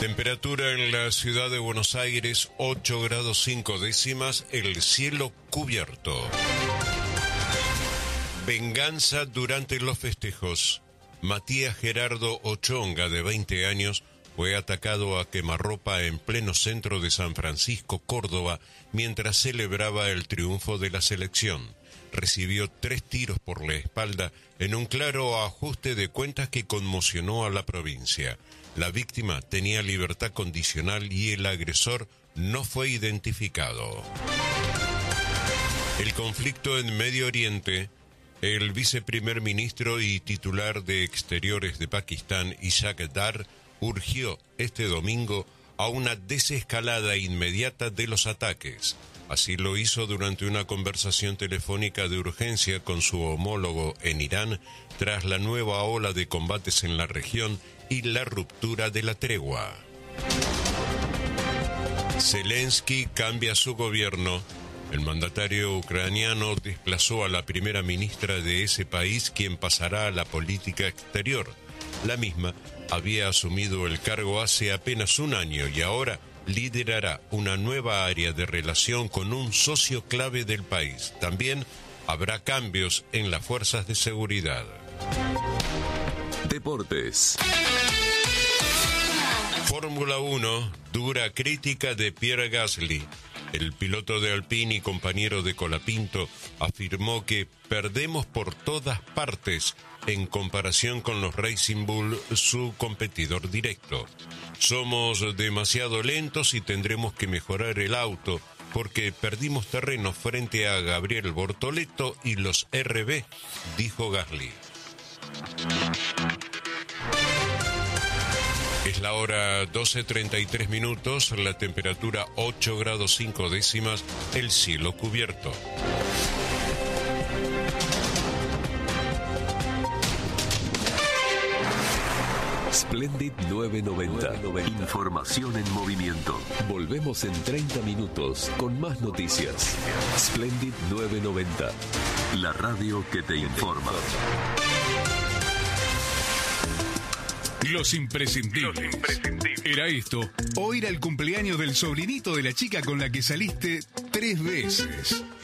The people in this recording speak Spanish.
Temperatura en la ciudad de Buenos Aires, 8 grados 5 décimas, el cielo cubierto. Venganza durante los festejos. Matías Gerardo Ochonga, de 20 años, fue atacado a quemarropa en pleno centro de San Francisco, Córdoba, mientras celebraba el triunfo de la selección. Recibió 3 tiros por la espalda en un claro ajuste de cuentas que conmocionó a la provincia. La víctima tenía libertad condicional y el agresor no fue identificado. El conflicto en Medio Oriente. El viceprimer ministro y titular de Exteriores de Pakistán, Ishaq Dar, urgió este domingo a una desescalada inmediata de los ataques. Así lo hizo durante una conversación telefónica de urgencia con su homólogo en Irán tras la nueva ola de combates en la región y la ruptura de la tregua. Zelensky cambia su gobierno. El mandatario ucraniano desplazó a la primera ministra de ese país, quien pasará a la política exterior. La misma había asumido el cargo hace apenas un año y ahora liderará una nueva área de relación con un socio clave del país. También habrá cambios en las fuerzas de seguridad. Deportes. Fórmula 1, dura crítica de Pierre Gasly. El piloto de Alpine y compañero de Colapinto afirmó que perdemos por todas partes en comparación con los Racing Bull, su competidor directo. Somos demasiado lentos y tendremos que mejorar el auto porque perdimos terreno frente a Gabriel Bortoleto y los RB, dijo Gasly. Es la hora 12:33 minutos, la temperatura 8 grados 5 décimas, el cielo cubierto. Splendid 990. Información en movimiento. Volvemos en 30 minutos con más noticias. Splendid 990. La radio que te informa. Los imprescindibles. Era esto, o ir al cumpleaños del sobrinito de la chica con la que saliste 3 veces.